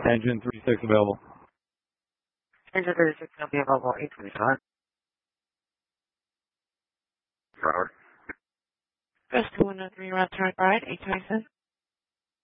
Engine 36 available. Engine 36 will be available 825. Robert. Best 213 route to ride, 827.